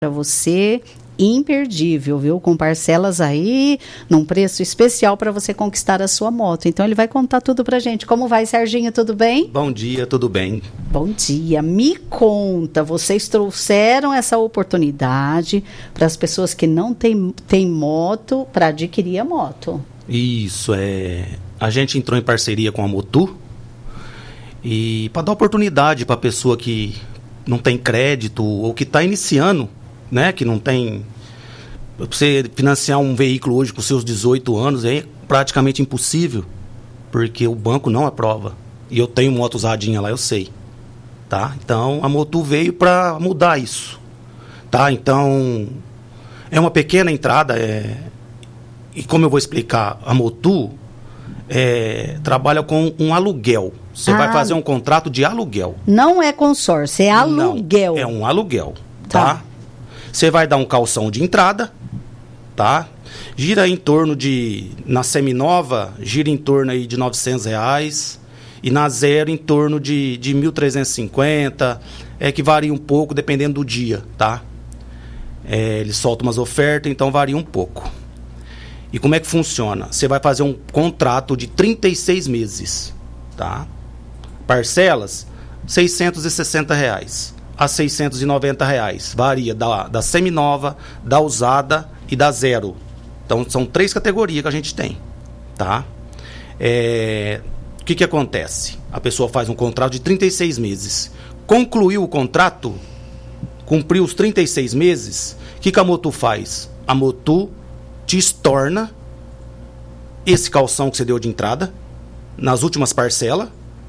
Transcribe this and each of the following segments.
para você, imperdível, viu? Com parcelas aí, num preço especial para você conquistar a sua moto. Então ele vai contar tudo pra gente. Como vai, Serginho? Tudo bem? Bom dia, tudo bem? Bom dia. Me conta, vocês trouxeram essa oportunidade para as pessoas que não têm moto para adquirir a moto. Isso, a gente entrou em parceria com a Motu e para dar oportunidade para a pessoa que não tem crédito ou que está iniciando, né, que não tem... Você financiar um veículo hoje com seus 18 anos é praticamente impossível, porque o banco não aprova. E eu tenho moto usadinha lá, eu sei. Tá? Então, a Motu veio para mudar isso. Tá? Então, é uma pequena entrada. E como eu vou explicar, a Motu trabalha com um aluguel. Você vai fazer um contrato de aluguel. Não é consórcio, é aluguel. Não, é um aluguel. Tá? Você vai dar um calção de entrada, tá? Gira em torno de... Na seminova, gira em torno aí de R$900. E na zero, em torno de 1.350. Que varia um pouco, dependendo do dia, tá? Eles soltam umas ofertas, então varia um pouco. E como é que funciona? Você vai fazer um contrato de 36 meses, tá? Parcelas, R$660. A R$690. Varia da seminova, da usada e da zero. Então, são 3 categorias que a gente tem, tá? O que acontece? A pessoa faz um contrato de 36 meses. Concluiu o contrato, cumpriu os 36 meses, o que a Motu faz? A Motu te estorna esse calção que você deu de entrada, nas últimas parcelas,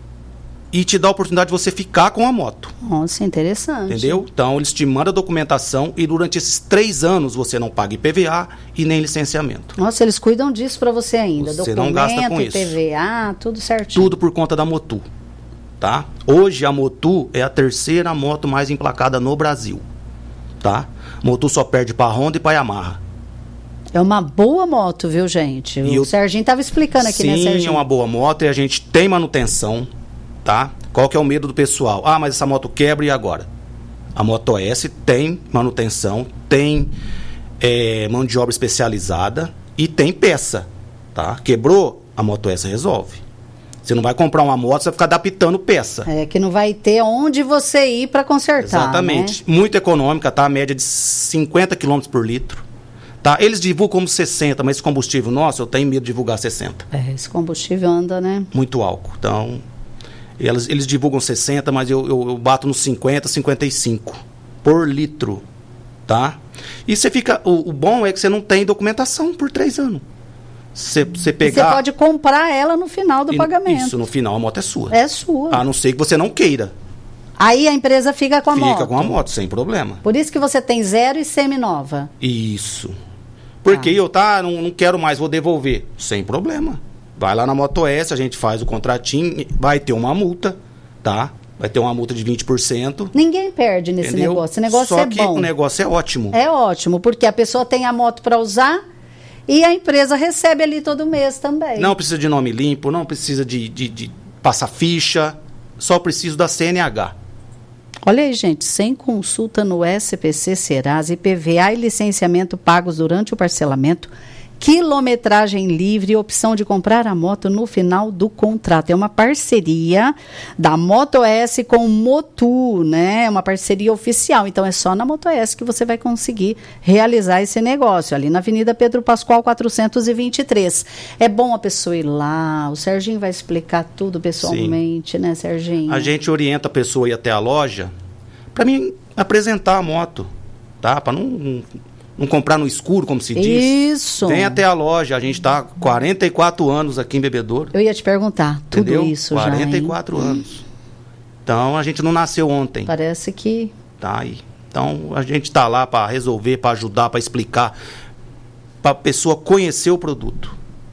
e te dá a oportunidade de você ficar com a moto. Nossa, interessante. Entendeu? Então, eles te mandam a documentação e durante esses 3 anos você não paga IPVA e nem licenciamento. Nossa, eles cuidam disso para você ainda. Você não gasta com isso. IPVA, tudo certinho. Tudo por conta da Motu. Tá? Hoje a Motu é a 3ª moto mais emplacada no Brasil. Tá? Motu só perde para Honda e para Yamaha. É uma boa moto, viu, gente? O Serginho estava explicando aqui, né, Serginho? Sim, é uma boa moto e a gente tem manutenção. Tá? Qual que é o medo do pessoal? Mas essa moto quebra e agora? A Moto S tem manutenção, tem mão de obra especializada e tem peça. Tá? Quebrou, a Moto S resolve. Você não vai comprar uma moto, você vai ficar adaptando peça. Que não vai ter onde você ir para consertar. Exatamente. Né? Muito econômica, tá? A média de 50 km por litro. Tá? Eles divulgam como 60, mas esse combustível nosso, eu tenho medo de divulgar 60. Esse combustível anda, né? Muito álcool. Então... Eles divulgam 60, mas eu bato nos 50, 55 por litro, tá? E você fica... O bom é que você não tem documentação por 3 anos. Você pegar... Você pode comprar ela no final do pagamento. Isso, no final a moto é sua. É sua. A não ser que você não queira. Aí a empresa fica com a moto. Fica com a moto, sem problema. Por isso que você tem zero e seminova. Isso. Porque eu não quero mais, vou devolver. Sem problema. Vai lá na Moto S, a gente faz o contratinho, vai ter uma multa, tá? Vai ter uma multa de 20%. Ninguém perde nesse negócio. Esse negócio é bom. Só que o negócio é ótimo. É ótimo, porque a pessoa tem a moto para usar e a empresa recebe ali todo mês também. Não precisa de nome limpo, não precisa de passar ficha, só preciso da CNH. Olha aí, gente, sem consulta no SPC Serasa, IPVA e licenciamento pagos durante o parcelamento, quilometragem livre e opção de comprar a moto no final do contrato. É uma parceria da Moto S com Motu, né? É uma parceria oficial. Então, é só na Moto S que você vai conseguir realizar esse negócio. Ali na Avenida Pedro Pascoal, 423. É bom a pessoa ir lá. O Serginho vai explicar tudo pessoalmente, Sim. Né, Serginho? A gente orienta a pessoa a ir até a loja para mim apresentar a moto, tá? Para não comprar no escuro, como se diz. Isso. Vem até a loja. A gente está há 44 anos aqui em Bebedouro. Eu ia te perguntar. Entendeu? Tudo isso 44 anos. Então, a gente não nasceu ontem. Parece que... Tá aí. Então, a gente está lá para resolver, para ajudar, para explicar, para a pessoa conhecer o produto.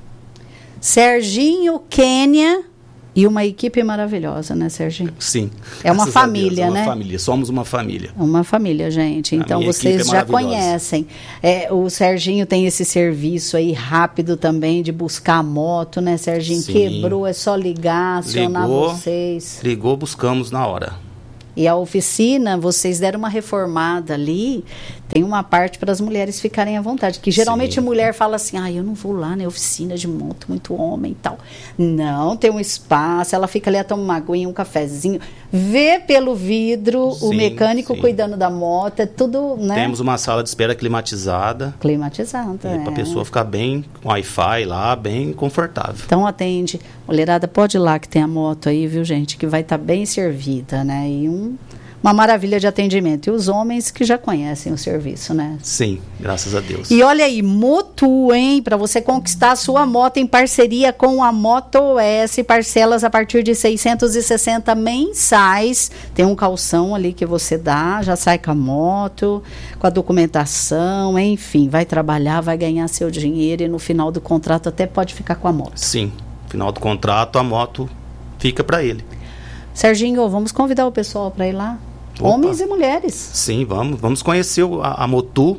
Serginho, Quênia... E uma equipe maravilhosa, né, Serginho? Sim. É uma família, né? É uma família, somos uma família. Uma família, gente. Então, vocês já conhecem. O Serginho tem esse serviço aí rápido também de buscar a moto, né, Serginho? Sim. Quebrou, é só ligar, acionar vocês. Ligou, buscamos na hora. E a oficina, vocês deram uma reformada ali, tem uma parte para as mulheres ficarem à vontade. Que geralmente a mulher fala assim, eu não vou lá na oficina de moto, muito homem e tal. Não, tem um espaço, ela fica ali a tomar uma aguinha, um cafezinho, vê pelo vidro o mecânico cuidando da moto, é tudo, né? Temos uma sala de espera climatizada. Climatizada, para a pessoa ficar bem, com Wi-Fi lá, bem confortável. Então atende. Mulherada, pode ir lá que tem a moto aí, viu, gente? Que vai estar bem servida, né? E uma maravilha de atendimento. E os homens que já conhecem o serviço, né? Sim, graças a Deus. E olha aí, Motu, hein? Para você conquistar a sua moto em parceria com a MotoS, parcelas a partir de 660 mensais. Tem um calção ali que você dá, já sai com a moto, com a documentação, enfim, vai trabalhar, vai ganhar seu dinheiro e no final do contrato até pode ficar com a moto. Sim, no final do contrato a moto fica para ele. Serginho, vamos convidar o pessoal para ir lá? Opa. Homens e mulheres. Sim, vamos conhecer a Motu,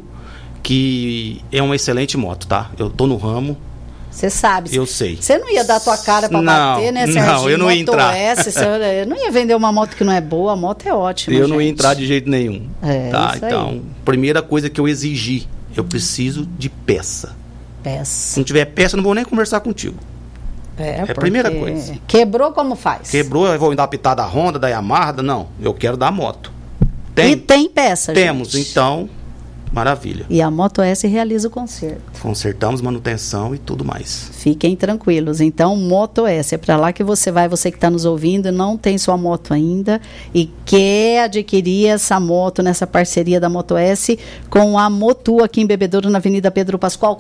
que é uma excelente moto, tá? Eu tô no ramo. Você sabe. Eu sei. Você não ia dar tua cara para bater, né, Serginho? Não, eu não ia entrar. Eu não ia vender uma moto que não é boa, a moto é ótima, Eu não ia entrar de jeito nenhum. Tá? Então, aí. Primeira coisa que eu exigi, eu preciso de peça. Se não tiver peça, eu não vou nem conversar contigo. É a primeira coisa. Quebrou, como faz? Quebrou, eu vou dar pitada da Honda, da Yamaha, não. Eu quero da moto. E tem peça, Temos, gente. Então, maravilha. E a MotoS realiza o conserto. Consertamos, manutenção e tudo mais. Fiquem tranquilos. Então, MotoS, é para lá que você vai, você que está nos ouvindo, não tem sua moto ainda e quer adquirir essa moto nessa parceria da MotoS com a Motu aqui em Bebedouro, na Avenida Pedro Pascoal,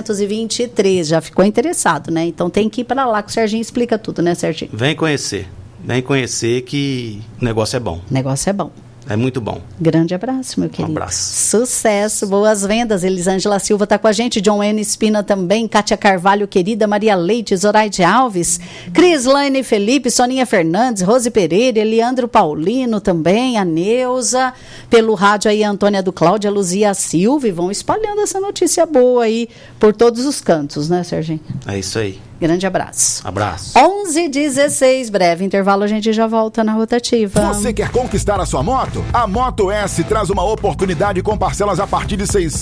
423. Já ficou interessado, né? Então tem que ir para lá que o Serginho explica tudo, né, Serginho? Vem conhecer que o negócio é bom. O negócio é bom. É muito bom. Grande abraço, meu querido. Um abraço. Sucesso, boas vendas. Elisângela Silva está com a gente, John N. Espina também, Kátia Carvalho, querida, Maria Leite, Zoraide Alves, Crislaine Felipe, Soninha Fernandes, Rose Pereira, Leandro Paulino também, a Neuza, pelo rádio aí, a Antônia do Cláudia, Luzia Silva, e vão espalhando essa notícia boa aí por todos os cantos, né, Serginho? É isso aí. Grande abraço. Abraço. 11h16, breve intervalo, a gente já volta na rotativa. Você quer conquistar a sua moto? A MotoS traz uma oportunidade com parcelas a partir de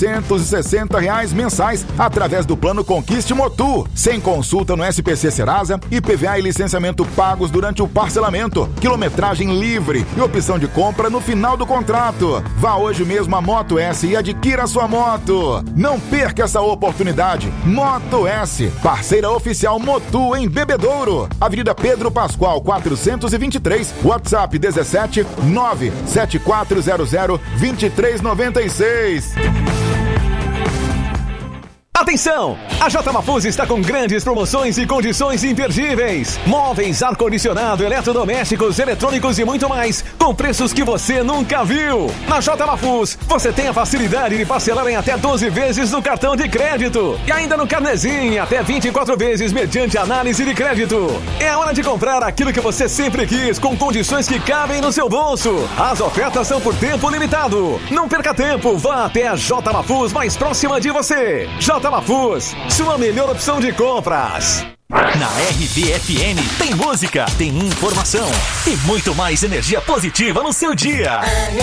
R$660 mensais através do plano Conquiste Motu. Sem consulta no SPC Serasa, IPVA e licenciamento pagos durante o parcelamento, quilometragem livre e opção de compra no final do contrato. Vá hoje mesmo à MotoS e adquira a sua moto. Não perca essa oportunidade. MotoS, parceira oficial Motu em Bebedouro, Avenida Pedro Pascoal 423, WhatsApp 17 97400 2396. Atenção! A J Mafuz está com grandes promoções e condições imperdíveis. Móveis, ar-condicionado, eletrodomésticos, eletrônicos e muito mais, com preços que você nunca viu. Na J Mafuz, você tem a facilidade de parcelar em até 12 vezes no cartão de crédito. E ainda no carnezinho, até 24 vezes mediante análise de crédito. É a hora de comprar aquilo que você sempre quis, com condições que cabem no seu bolso. As ofertas são por tempo limitado. Não perca tempo, vá até a J Mafuz mais próxima de você. J Mafuz, sua melhor opção de compras. Na RBFN tem música, tem informação e muito mais energia positiva no seu dia.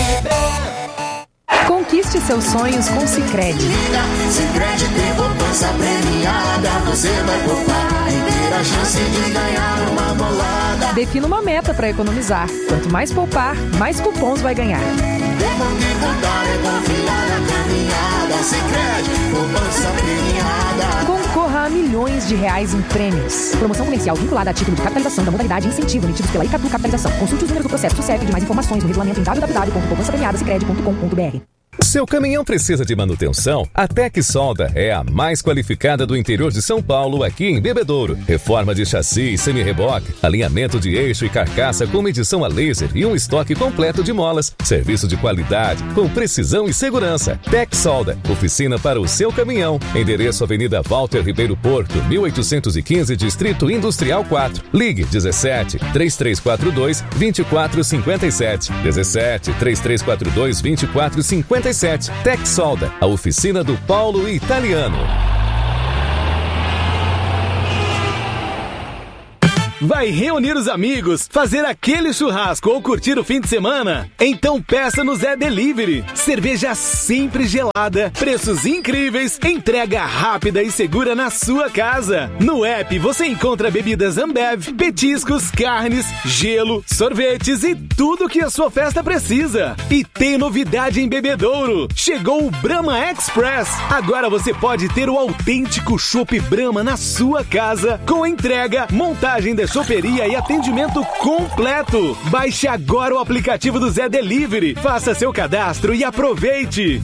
Conquiste seus sonhos com Sicredi. Sicredi tem poupança premiada, você vai poupar e ter a chance de ganhar uma bolada. Defina uma meta para economizar. Quanto mais poupar, mais cupons vai ganhar. Temos que voltar e confiar na caminhada. Sicredi, poupança premiada. Concorra a milhões de reais em prêmios. Promoção comercial vinculada a título de capitalização da modalidade incentivo emitidos pela Icatu Capitalização. Consulte os números do processo do CEP de mais informações no regulamento em www.poupançapremiadasicredi.com.br. Seu caminhão precisa de manutenção? A Tec Solda é a mais qualificada do interior de São Paulo, aqui em Bebedouro. Reforma de chassi e semi-reboque, alinhamento de eixo e carcaça com medição a laser e um estoque completo de molas. Serviço de qualidade, com precisão e segurança. Tec Solda, oficina para o seu caminhão. Endereço Avenida Walter Ribeiro Porto, 1815, Distrito Industrial 4. Ligue 17 3342 2457. 17 3342 2457. Tec Solda, a oficina do Paulo Italiano. Vai reunir os amigos, fazer aquele churrasco ou curtir o fim de semana? Então peça no Zé Delivery. Cerveja sempre gelada, preços incríveis, entrega rápida e segura na sua casa. No app você encontra bebidas Ambev, petiscos, carnes, gelo, sorvetes e tudo que a sua festa precisa. E tem novidade em Bebedouro. Chegou o Brahma Express. Agora você pode ter o autêntico chopp Brahma na sua casa, com entrega, montagem da choperia e atendimento completo. Baixe agora o aplicativo do Zé Delivery, faça seu cadastro e aproveite.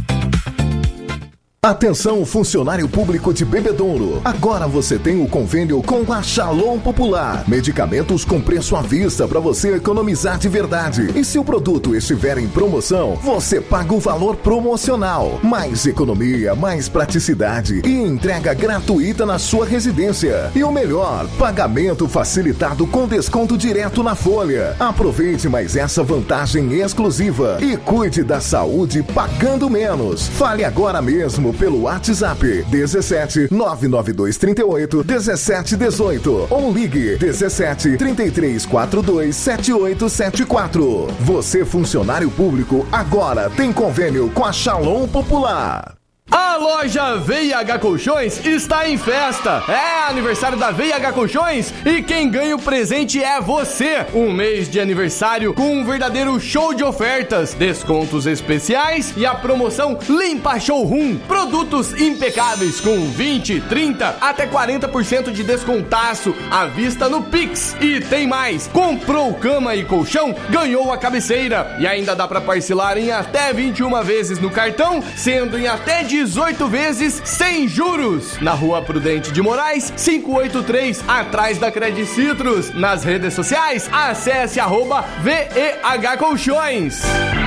Atenção, funcionário público de Bebedouro. Agora você tem o convênio com a Shalom Popular. Medicamentos com preço à vista para você economizar de verdade. E se o produto estiver em promoção, você paga o valor promocional. Mais economia, mais praticidade e entrega gratuita na sua residência. E o melhor, pagamento facilitado com desconto direto na folha. Aproveite mais essa vantagem exclusiva e cuide da saúde pagando menos. Fale agora mesmo pelo WhatsApp 17 992 38 17 18 ou ligue 17 33 42 7874. Você, funcionário público, agora tem convênio com a Shalom Popular. A loja VIH Colchões está em festa. É aniversário da VIH Colchões e quem ganha o presente é você. Um mês de aniversário com um verdadeiro show de ofertas, descontos especiais e a promoção Limpa Showroom. Produtos impecáveis com 20, 30 até 40% de descontaço à vista no Pix. E tem mais, comprou cama e colchão, ganhou a cabeceira. E ainda dá para parcelar em até 21 vezes no cartão, sendo em até 18 vezes sem juros. Na Rua Prudente de Moraes, 583, atrás da Credit Citrus. Nas redes sociais, acesse @VEH Colchões.